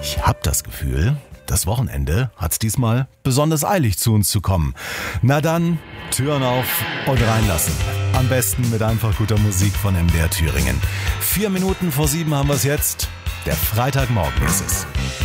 Ich habe das Gefühl, das Wochenende hat's diesmal besonders eilig zu uns zu kommen. Na dann, Türen auf und reinlassen. Am besten mit einfach guter Musik von MDR Thüringen. 4 Minuten vor 7 haben wir es jetzt. Der Freitagmorgen ist es.